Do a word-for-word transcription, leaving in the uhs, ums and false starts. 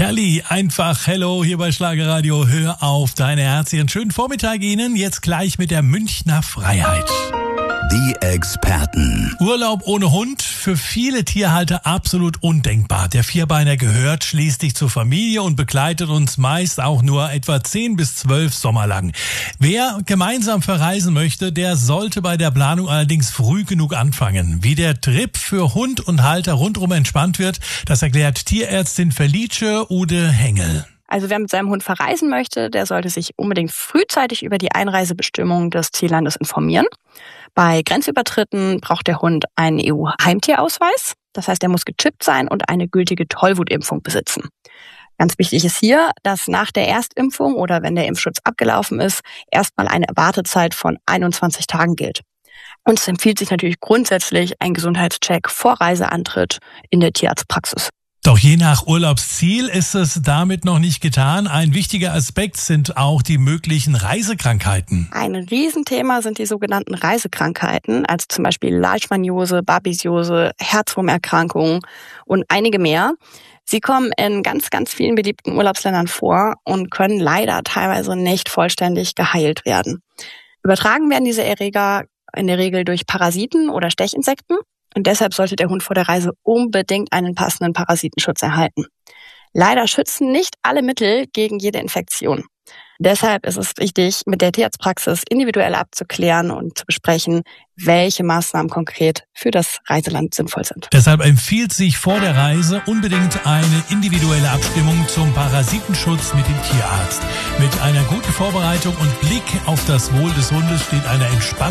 Kali, einfach Hello hier bei Schlagerradio. Hör auf deine Herz. Einen schönen Vormittag Ihnen. Jetzt gleich mit der Münchner Freiheit. Die Experten. Urlaub ohne Hund, für viele Tierhalter absolut undenkbar. Der Vierbeiner gehört schließlich zur Familie und begleitet uns meist auch nur etwa zehn bis zwölf Sommer lang. Wer gemeinsam verreisen möchte, der sollte bei der Planung allerdings früh genug anfangen. Wie der Trip für Hund und Halter rundum entspannt wird, das erklärt Tierärztin Felice Ude Hengel. Also wer mit seinem Hund verreisen möchte, der sollte sich unbedingt frühzeitig über die Einreisebestimmungen des Tierlandes informieren. Bei Grenzübertritten braucht der Hund einen E U-Heimtierausweis. Das heißt, er muss gechippt sein und eine gültige Tollwutimpfung besitzen. Ganz wichtig ist hier, dass nach der Erstimpfung oder wenn der Impfschutz abgelaufen ist, erstmal eine Wartezeit von einundzwanzig Tagen gilt. Und es empfiehlt sich natürlich grundsätzlich ein Gesundheitscheck vor Reiseantritt in der Tierarztpraxis. Doch je nach Urlaubsziel ist es damit noch nicht getan. Ein wichtiger Aspekt sind auch die möglichen Reisekrankheiten. Ein Riesenthema sind die sogenannten Reisekrankheiten, also zum Beispiel Leishmaniose, Babesiose, Herzwurmerkrankungen und einige mehr. Sie kommen in ganz, ganz vielen beliebten Urlaubsländern vor und können leider teilweise nicht vollständig geheilt werden. Übertragen werden diese Erreger in der Regel durch Parasiten oder Stechinsekten. Und deshalb sollte der Hund vor der Reise unbedingt einen passenden Parasitenschutz erhalten. Leider schützen nicht alle Mittel gegen jede Infektion. Deshalb ist es wichtig, mit der Tierarztpraxis individuell abzuklären und zu besprechen, welche Maßnahmen konkret für das Reiseland sinnvoll sind. Deshalb empfiehlt sich vor der Reise unbedingt eine individuelle Abstimmung zum Parasitenschutz mit dem Tierarzt. Mit einer guten Vorbereitung und Blick auf das Wohl des Hundes steht einer entspannten